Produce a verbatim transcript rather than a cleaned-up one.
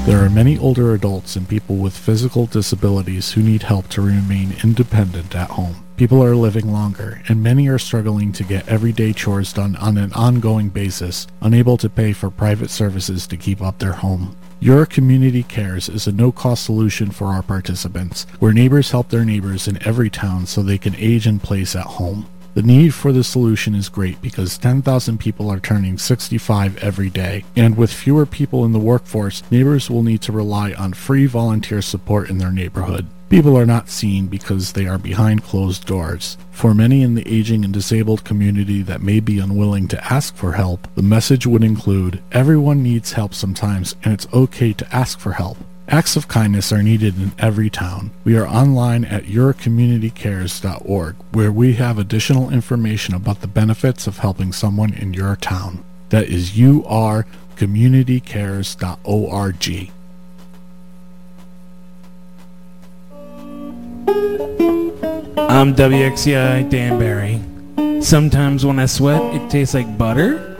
There are many older adults and people with physical disabilities who need help to remain independent at home. People are living longer, and many are struggling to get everyday chores done on an ongoing basis, unable to pay for private services to keep up their home. Your Community Cares is a no-cost solution for our participants, where neighbors help their neighbors in every town so they can age in place at home. The need for the solution is great because ten thousand people are turning sixty-five every day, and with fewer people in the workforce, neighbors will need to rely on free volunteer support in their neighborhood. People are not seen because they are behind closed doors. For many in the aging and disabled community that may be unwilling to ask for help, the message would include, everyone needs help sometimes, and it's okay to ask for help. Acts of kindness are needed in every town. We are online at your community cares dot org, where we have additional information about the benefits of helping someone in your town. That is u r community cares dot org. I'm W X C I Dan Barry. Sometimes when I sweat, it tastes like butter.